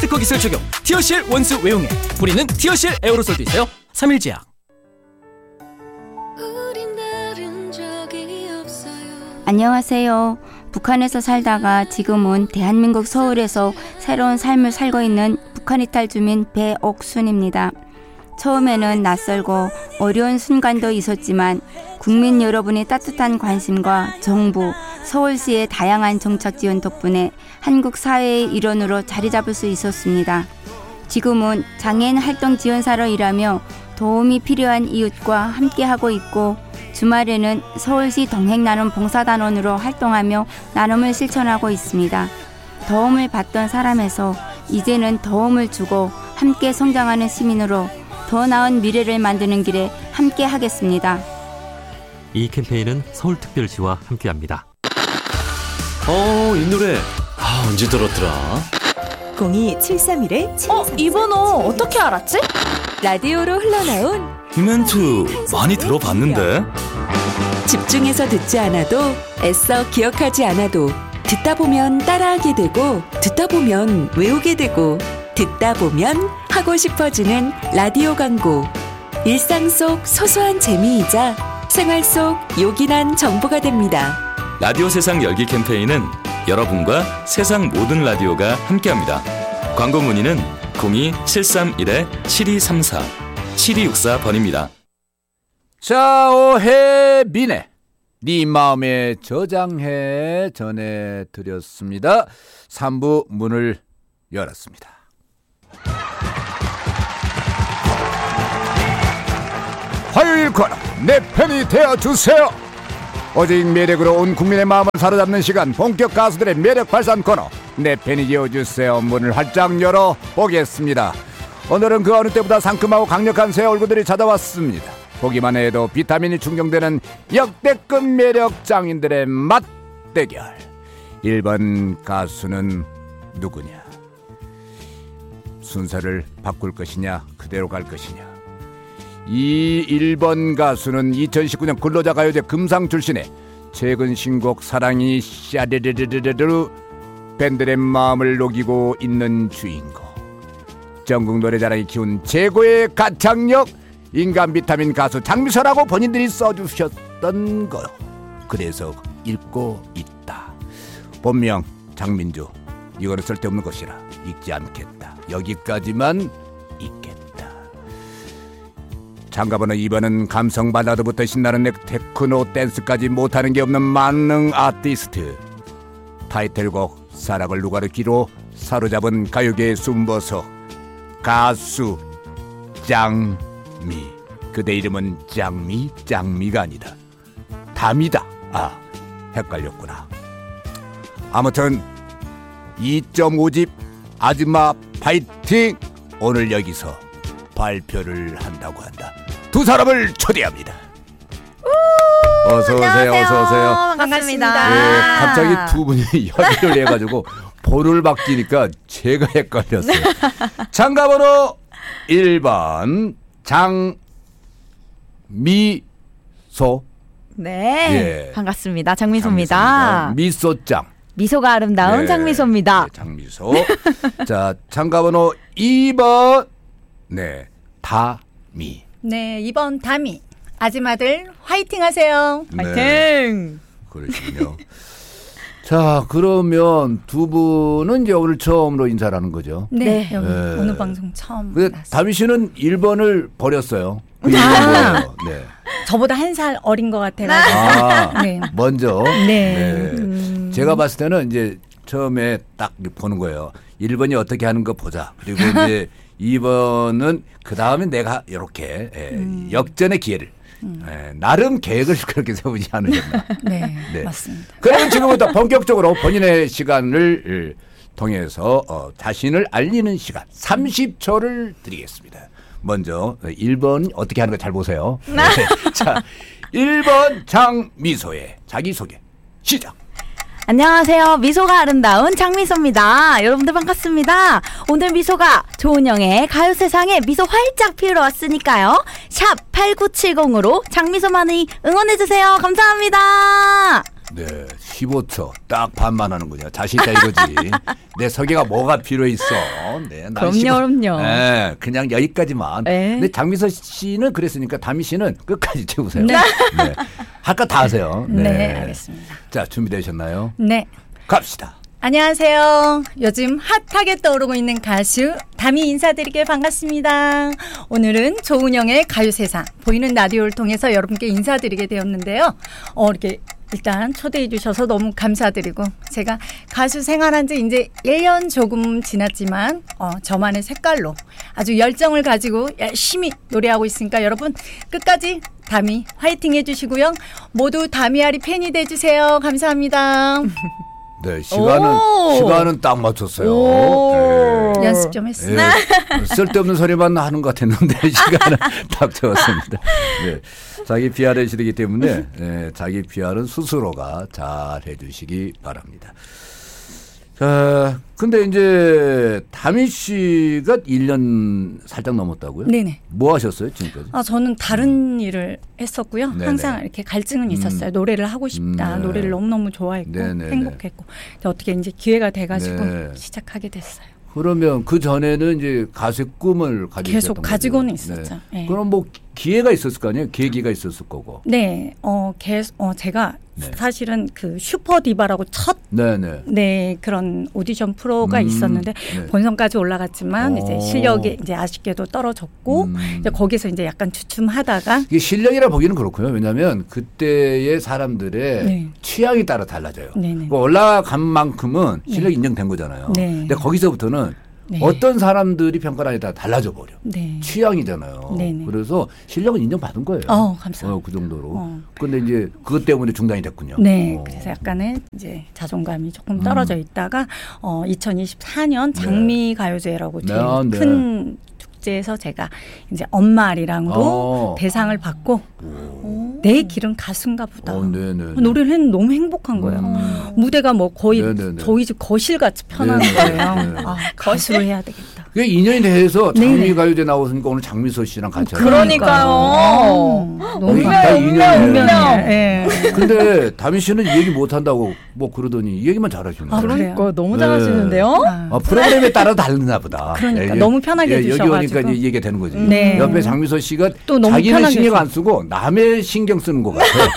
스피커 기술 적용 티어실 원수 외용액, 뿌리는 티어실 에어로솔도 있어요. 3일제약. 안녕하세요. 북한에서 살다가 지금은 대한민국 서울에서 새로운 삶을 살고 있는 북한 이탈 주민 배옥순입니다. 처음에는 낯설고 어려운 순간도 있었지만 국민 여러분의 따뜻한 관심과 정부, 서울시의 다양한 정책 지원 덕분에 한국 사회의 일원으로 자리 잡을 수 있었습니다. 지금은 장애인 활동 지원사로 일하며 도움이 필요한 이웃과 함께하고 있고 주말에는 서울시 동행나눔 봉사단원으로 활동하며 나눔을 실천하고 있습니다. 도움을 받던 사람에서 이제는 도움을 주고 함께 성장하는 시민으로 더 나은 미래를 만드는 길에 함께 하겠습니다. 이 캠페인은 서울특별시와 함께합니다. 이 노래 언제 들었더라? 02-731-7234. 이 번호 어떻게 알았지? 라디오로 흘러나온 멘트 많이 들어봤는데. 집중해서 듣지 않아도 애써 기억하지 않아도 듣다 보면 따라하게 되고 듣다 보면 외우게 되고 듣다 보면 하고 싶어지는 라디오 광고. 일상 속 소소한 재미이자 생활 속 요긴한 정보가 됩니다. 라디오 세상 열기 캠페인은 여러분과 세상 모든 라디오가 함께합니다. 광고 문의는 02-731-7234 7264번입니다. 자, 오해빈의 네 마음에 저장해 전해드렸습니다. 3부 문을 열었습니다. 화요일 코너 내 편이 되어주세요. 오직 매력으로 온 국민의 마음을 사로잡는 시간, 본격 가수들의 매력 발산 코너 내 편이 되어주세요. 문을 활짝 열어보겠습니다. 오늘은 그 어느 때보다 상큼하고 강력한 새 얼굴들이 찾아왔습니다. 보기만 해도 비타민이 충족되는 역대급 매력 장인들의 맞대결. 1번 가수는 누구냐? 순서를 바꿀 것이냐, 그대로 갈 것이냐. 이 1번 가수는 2019년 근로자 가요제 금상 출신의 최근 신곡 사랑이 샤르르르르르 팬들의 마음을 녹이고 있는 주인공. 전국 노래자랑이 키운 최고의 가창력 인간 비타민 가수 장미서라고 본인들이 써주셨던 거. 그래서 읽고 있다. 본명 장민주. 이거는 쓸데없는 것이라 읽지 않겠다. 여기까지만 읽겠다. 참가번호 2번은 감성 발라드부터 신나는 테크노 댄스까지 못하는 게 없는 만능 아티스트. 타이틀곡 사랑을 누가르기로 사로잡은 가요계의 숨버섯 가수 짱미. 그대 이름은 짱미가 아니다. 담이다. 헷갈렸구나. 아무튼 2.5집 아줌마 파이팅 오늘 여기서 발표를 한다고 한다. 두 사람을 초대합니다. 어서 오세요. 어서 오세요. 반갑습니다. 네, 갑자기 두 분이 협의를 해가지고 볼을 바뀌니까 제가 헷갈렸어요. 참가번호 1번 장미소. 네, 예. 반갑습니다. 장미소입니다. 미소짱. 미소가 아름다운 네. 장미소입니다. 네, 장미소. 자, 참가번호 2번. 네, 다미. 네, 2번 다미. 아줌마들 화이팅 하세요. 화이팅. 네, 그러시군요. 자, 그러면 두 분은 이제 오늘 처음으로 인사를 하는 거죠? 네, 네. 여기 오늘 방송 처음 근데 나왔어요. 다미 씨는 1번을 버렸어요. 그 아. 뭐예요? 네. 저보다 한 살 어린 것 같아가지고. 네. 먼저. 네. 제가 봤을 때는 이제 처음에 딱 보는 거예요. 1번이 어떻게 하는 거 보자. 그리고 이제 2번은 그 다음에 내가 이렇게 역전의 기회를. 나름 계획을 그렇게 세우지 않으셨나. 네, 네. 맞습니다. 그러면 지금부터 본격적으로 본인의 시간을 통해서 자신을 알리는 시간 30초를 드리겠습니다. 먼저 1번 어떻게 하는 거 잘 보세요. 네. 자, 1번 장미소의 자기소개 시작. 안녕하세요. 미소가 아름다운 장미소입니다. 여러분들 반갑습니다. 오늘 미소가 조은영의 가요세상에 미소 활짝 피우러 왔으니까요. 샵 8970으로 장미소만이 응원해주세요. 감사합니다. 네, 15초 딱 반만 하는군요. 자신 있다 이거지. 내 소개가 뭐가 필요 있어. 네, 그럼요. 네, 그냥 여기까지만. 네. 근데 장미서 씨는 그랬으니까 다미 씨는 끝까지 채우세요. 네. 네. 할 거 다 하세요. 네, 알겠습니다. 자, 준비되셨나요? 네. 갑시다. 안녕하세요. 요즘 핫하게 떠오르고 있는 가수 다미 인사드리게 반갑습니다. 오늘은 조은영의 가요세상 보이는 라디오를 통해서 여러분께 인사드리게 되었는데요. 이렇게 일단 초대해 주셔서 너무 감사드리고 제가 가수 생활한 지 이제 1년 조금 지났지만 저만의 색깔로 아주 열정을 가지고 열심히 노래하고 있으니까 여러분 끝까지 다미 화이팅 해주시고요. 모두 다미아리 팬이 돼주세요. 감사합니다. 네, 시간은 딱 맞췄어요. 네. 연습 좀 했어요. 네. 쓸데없는 소리만 하는 것 같았는데 시간은 딱 좋았습니다. 네. 자기 PR의 시대이기 때문에 네, 자기 PR은 스스로가 잘 해주시기 바랍니다. 자, 근데 이제 다미 씨가 1년 살짝 넘었다고요? 네네. 뭐 하셨어요 지금까지? 저는 다른 일을 했었고요. 네네. 항상 이렇게 갈증은 있었어요. 노래를 하고 싶다. 네. 노래를 너무너무 좋아했고 네네네. 행복했고 근데 어떻게 이제 기회가 돼가지고 네. 시작하게 됐어요. 그러면 그 전에는 이제 가수의 꿈을 가지고 계속 있었던 가지고는 거죠? 있었죠. 네. 그럼 뭐 기회가 있었을 거 아니에요? 계기가 있었을 거고. 네, 제가 네. 사실은 그 슈퍼디바라고 첫 네네. 그런 오디션 프로가 있었는데 네. 본선까지 올라갔지만 이제 실력이 이제 아쉽게도 떨어졌고 이제 거기서 이제 약간 주춤하다가 이게 실력이라 보기는 그렇고요. 왜냐하면 그때의 사람들의 네. 취향에 따라 달라져요. 네네. 그 올라간 만큼은 실력이 인정된 거잖아요. 네. 근데 거기서부터는 네. 어떤 사람들이 평가를 하냐에 따라 달라져 버려. 네. 취향이잖아요. 네네. 그래서 실력은 인정받은 거예요. 감사합니다. 그 정도로. 근데 이제 그것 때문에 중단이 됐군요. 네, 그래서 약간의 이제 자존감이 조금 떨어져 있다가 2024년 장미 가요제라고 되게 네. 큰 축제에서 제가 이제 엄마리랑도 대상을 받고 내 길은 가수인가 보다. 네네. 노래를 했는데 너무 행복한 거예요. 무대가 뭐 거의 네네네. 저희 집 거실같이 편한 네네. 거예요. 네. 가수를 해야 되겠다. 그게 인연이 돼서 네네. 장미가요제 나오니까 오늘 장미서 씨랑 같이 하잖아요. 그러니까요. 너무 다 인연이에요. 운명이에요. 예. 근데 다미 씨는 이 얘기 못 한다고 뭐 그러더니 이 얘기만 잘하시네. 그래요? 그러니까 너무 네. 잘하시는데요. 프로그램에 따라 다르나 보다. 그러니까 너무 편하게 여기 해주셔가지고. 오니까 이제 이 얘기가 되는 거지. 네. 옆에 장미서 씨가 또 너무 자기는 편하게 신경 해줘. 안 쓰고 남의 신경 쓰는 것 같아요.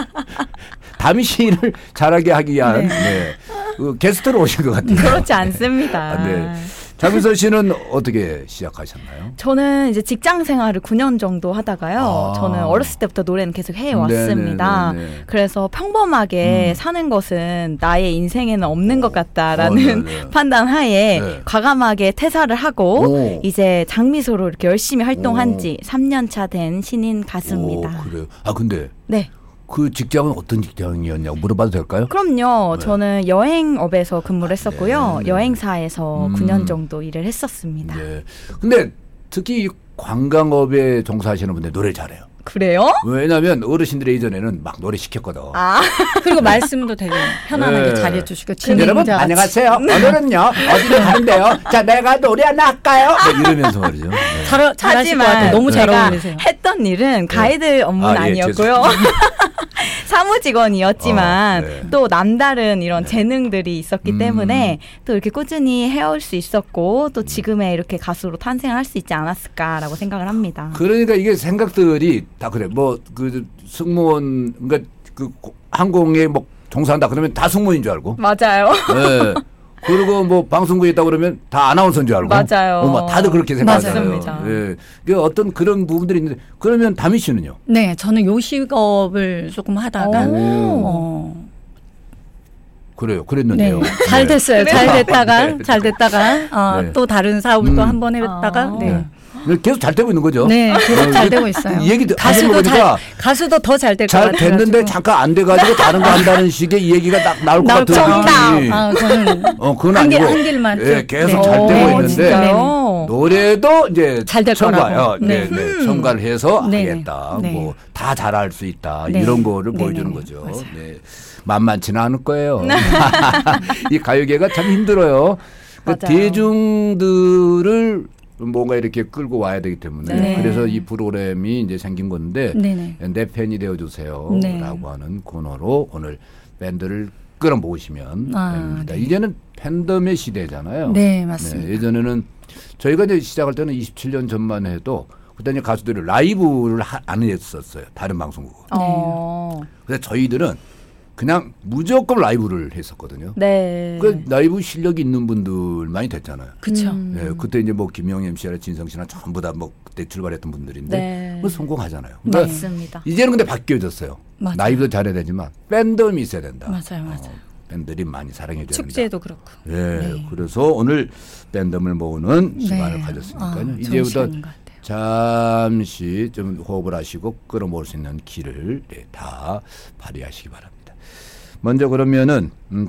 다미 씨를 잘하게 하기 위한 그 게스트로 오신 것 같아요. 그렇지 않습니다. 네. 장미서 씨는 어떻게 시작하셨나요? 저는 이제 직장 생활을 9년 정도 하다가요. 저는 어렸을 때부터 노래는 계속 해왔습니다. 네네네네. 그래서 평범하게 사는 것은 나의 인생에는 없는 것 같다라는 네네. 판단 하에 네. 과감하게 퇴사를 하고 오. 이제 장미소로 이렇게 열심히 활동한 지 3년 차 된 신인 가수입니다. 그래요. 근데 네. 그 직장은 어떤 직장이었냐고 물어봐도 될까요? 그럼요. 네. 저는 여행업에서 근무를 했었고요. 네. 여행사에서 9년 정도 일을 했었습니다. 네. 근데 특히 이 관광업에 종사하시는 분들 노래 잘해요. 그래요? 왜냐하면 어르신들이 예전에는 막 노래 시켰거든. 그리고 말씀도 되게 편안하게 네. 잘해주시고 여러분 진행자 안녕하세요. 오늘은요 어디로 가는데요? 자 내가 노래 하나 할까요? 이러면서 말이죠. 네. 잘하실 것 같아요. 너무 잘 제가 어울리세요. 했던 일은 가이드 업무는 아, 예, 아니었고요. 사무직원이었지만 네. 또 남다른 이런 재능들이 있었기 때문에 또 이렇게 꾸준히 해올 수 있었고 또 지금의 이렇게 가수로 탄생할 수 있지 않았을까라고 생각을 합니다. 그러니까 이게 생각들이 다 그래. 뭐 그 승무원 그러니까 그 항공에 뭐 종사한다 그러면 다 승무원인 줄 알고. 맞아요. 네. 그리고 뭐 방송국에 있다 그러면 다 아나운서인 줄 알고. 맞아요. 뭐 다들 그렇게 생각하잖아요. 맞습니다. 예. 그 어떤 그런 부분들이 있는데 그러면 다미 씨는요? 네, 저는 요식업을 조금 하다가 그래요. 그랬는데요. 네, 잘 됐어요. 잘 됐다가 네. 잘 됐다가 네. 또 다른 사업을 또 한 번 해봤다가 네. 계속 잘 되고 있는 거죠. 네, 계속 잘 되고 있어요. 이 얘기 가수도 보니까 가수도 더 잘 될 것 잘 같아요. 됐는데 잠깐 안 돼가지고 다른 거 한다는 식의 이 얘기가 딱 나올 것 같은 느낌이. 저는 그건 한 아니고 한 길만 예, 쭉, 계속 네. 잘 되고 네, 있는데 진짜요? 노래도 이제 잘될 거라고. 네, 네, 첨가를 해서 네. 하겠다. 네. 뭐 다 잘할 수 있다. 네. 이런 거를 네, 보여주는 네, 거죠. 맞아요. 네. 만만치는 않을 거예요. 이 가요계가 참 힘들어요. 그 맞아요. 대중들을 뭔가 이렇게 끌고 와야 되기 때문에 네. 그래서 이 프로그램이 이제 생긴 건데 네네. 내 팬이 되어주세요 네. 라고 하는 코너로 오늘 밴드를 끌어모으시면 됩니다. 이제는 팬덤의 시대잖아요. 네, 맞습니다. 네, 예전에는 저희가 이제 시작할 때는 27년 전만 해도 그때 이제 가수들이 라이브를 안 했었어요. 다른 방송국은. 그래서 저희들은 그냥 무조건 라이브를 했었거든요. 네. 그 라이브 실력이 있는 분들만이 됐잖아요. 그렇죠. 네, 그때 이제 뭐 김영 MC나 진성 씨나 전부 다 뭐 그때 출발했던 분들인데 네. 뭐 성공하잖아요. 그러니까 맞습니다. 이제는 근데 바뀌어졌어요. 맞아요. 라이브도 잘해야 되지만 밴드음이 있어야 된다. 맞아요. 밴드들이 많이 사랑해 줘야 축제도 그렇고. 네, 네. 그래서 오늘 밴드음을 모으는 시간을 네. 가졌으니까요. 좋은 이제부터 시간인 것 같아요. 잠시 좀 호흡을 하시고 끌어모을 수 있는 길을 다 발휘하시기 바랍니다. 먼저 그러면은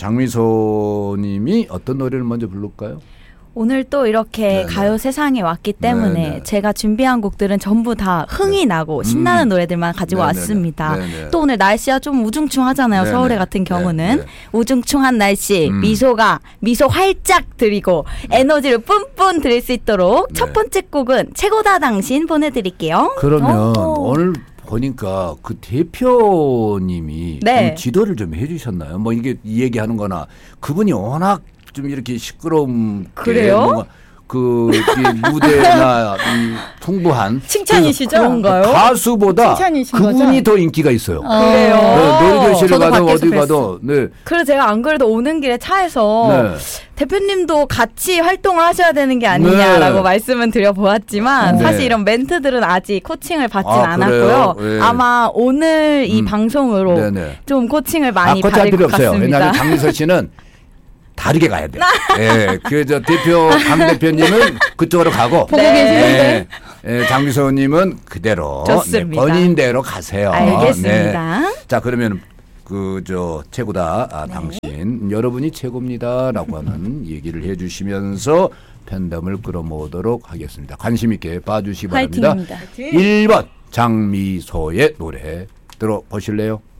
장미소님이 어떤 노래를 먼저 부를까요? 오늘 또 이렇게 네네. 가요 세상에 왔기 때문에 네네. 제가 준비한 곡들은 전부 다 흥이 나고 신나는 노래들만 가지고 네네네. 왔습니다. 네네. 또 오늘 날씨가 좀 우중충하잖아요. 네네. 서울에 같은 경우는. 네네. 우중충한 날씨 미소 활짝 드리고 에너지를 뿜뿜 드릴 수 있도록 네. 첫 번째 곡은 최고다 당신 보내드릴게요. 그러면 오늘 보니까 그 대표님이 네. 좀 지도를 좀 해주셨나요? 뭐 이게 이 얘기하는 거나 그분이 워낙 좀 이렇게 시끄러운 그래요? 그 무대나 이 통부한 칭찬이시죠? 그런가요? 가수보다 칭찬이신 그분이 거죠? 더 인기가 있어요. 그래요? 네, 노래교실에 저도 가도 밖에서 어디 뵀어요. 가도 네. 그래서 제가 안 그래도 오는 길에 차에서 네. 대표님도 같이 활동을 하셔야 되는 게 아니냐라고 네. 말씀은 드려보았지만 네. 사실 이런 멘트들은 아직 코칭을 받진 아, 않았고요. 그래요? 네. 아마 오늘 이 방송으로 네네. 좀 코칭을 많이 코치할 받을 필요 것 없어요. 같습니다. 왜냐하면 장미서 씨는 다르게 가야 돼요. 예, 그 저 대표 강 대표님은 그쪽으로 가고 보고 계시는데. 예, 장미서님은 그대로 좋습니다. 본인대로 가세요. 알겠습니다. 네. 자 그러면 그 저 최고다 당신 여러분이 최고입니다라고 하는 얘기를 해주시면서 팬덤을 끌어모으도록 하겠습니다. 관심 있게 봐주시기 바랍니다. 화이팅입니다. 1번 장미소의 노래 들어보실래요?